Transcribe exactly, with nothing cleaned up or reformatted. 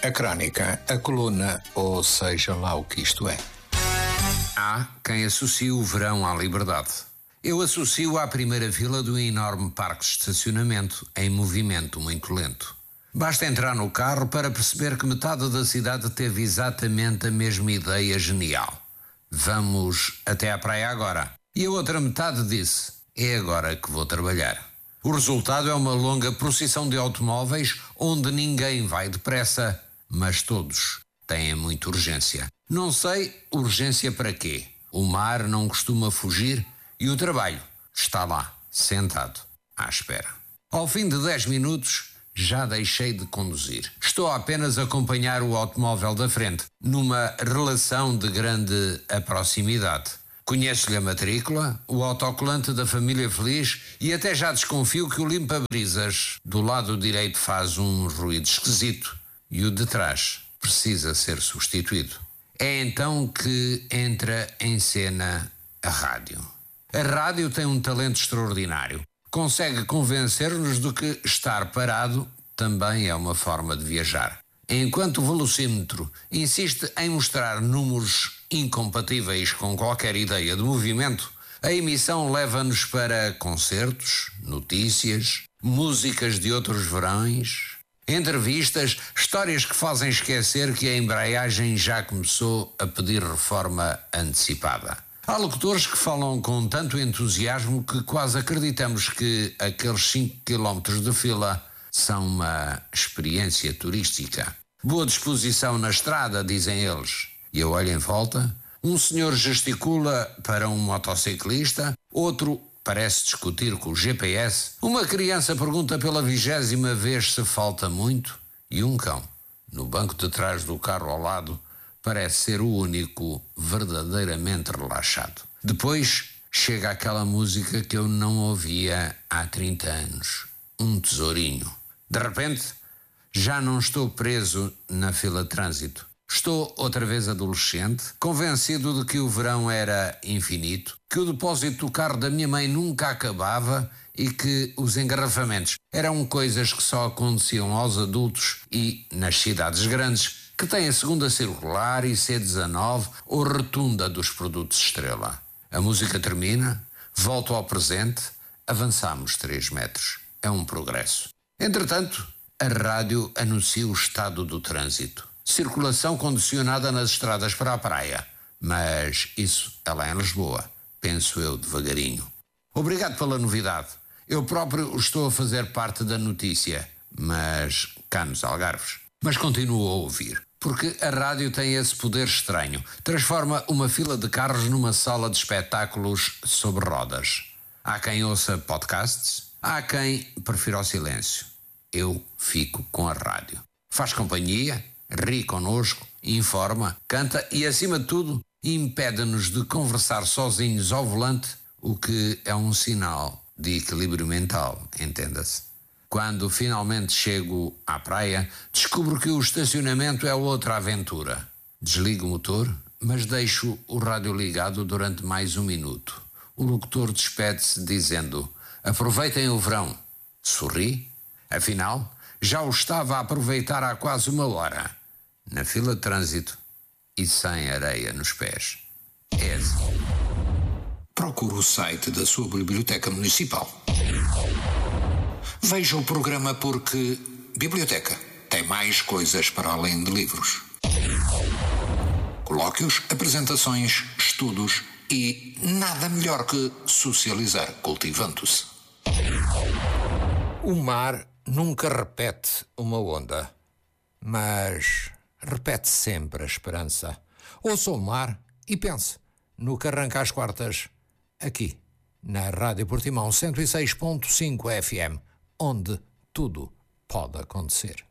A crónica, a coluna, ou seja lá o que isto é. Há quem associe o verão à liberdade. Eu associo à primeira fila do enorme parque de estacionamento, em movimento muito lento. Basta entrar no carro para perceber que metade da cidade teve exatamente a mesma ideia genial. Vamos até à praia agora. E a outra metade disse, é agora que vou trabalhar. O resultado é uma longa procissão de automóveis onde ninguém vai depressa, mas todos têm muita urgência. Não sei urgência para quê. O mar não costuma fugir e o trabalho está lá, sentado, à espera. Ao fim de dez minutos, já deixei de conduzir. Estou apenas a acompanhar o automóvel da frente, numa relação de grande proximidade. Conheço-lhe a matrícula, o autocolante da família feliz e até já desconfio que o limpa-brisas do lado direito faz um ruído esquisito e o de trás precisa ser substituído. É então que entra em cena a rádio. A rádio tem um talento extraordinário. Consegue convencer-nos de que estar parado também é uma forma de viajar. Enquanto o velocímetro insiste em mostrar números incompatíveis com qualquer ideia de movimento, a emissão leva-nos para concertos, notícias, músicas de outros verões, entrevistas, histórias que fazem esquecer que a embreagem já começou a pedir reforma antecipada. Há locutores que falam com tanto entusiasmo que quase acreditamos que aqueles cinco quilómetros de fila são uma experiência turística. Boa disposição na estrada, dizem eles. E eu olho em volta, um senhor gesticula para um motociclista, outro parece discutir com o G P S, uma criança pergunta pela vigésima vez se falta muito e um cão, no banco de trás do carro ao lado, parece ser o único verdadeiramente relaxado. Depois chega aquela música que eu não ouvia há trinta anos. Um tesourinho. De repente, já não estou preso na fila de trânsito. Estou outra vez adolescente, convencido de que o verão era infinito, que o depósito do carro da minha mãe nunca acabava e que os engarrafamentos eram coisas que só aconteciam aos adultos e, nas cidades grandes, que têm a segunda circular e C dezenove ou retunda dos produtos Estrela. A música termina, volto ao presente, avançamos três metros. É um progresso. Entretanto, a rádio anuncia o estado do trânsito. Circulação condicionada nas estradas para a praia. Mas isso é lá em Lisboa. Penso eu devagarinho. Obrigado pela novidade. Eu próprio estou a fazer parte da notícia, mas cá nos Algarves. Mas continuo a ouvir. Porque a rádio tem esse poder estranho. Transforma uma fila de carros numa sala de espetáculos sobre rodas. Há quem ouça podcasts, há quem prefira o silêncio. Eu fico com a rádio. Faz companhia, ri connosco, informa, canta e, acima de tudo, impede-nos de conversar sozinhos ao volante, o que é um sinal de equilíbrio mental, entenda-se. Quando finalmente chego à praia, descubro que o estacionamento é outra aventura. Desligo o motor, mas deixo o rádio ligado durante mais um minuto. O locutor despede-se dizendo, aproveitem o verão. Sorri. Afinal, já o estava a aproveitar há quase uma hora. Na fila de trânsito e sem areia nos pés. É assim. Procure o site da sua biblioteca municipal. Veja o programa porque biblioteca tem mais coisas para além de livros. Colóquios, apresentações, estudos e nada melhor que socializar cultivando-se. O mar nunca repete uma onda, mas repete sempre a esperança. Ouça o mar e pense no que arranca às quartas, aqui, na Rádio Portimão cento e seis ponto cinco F M, onde tudo pode acontecer.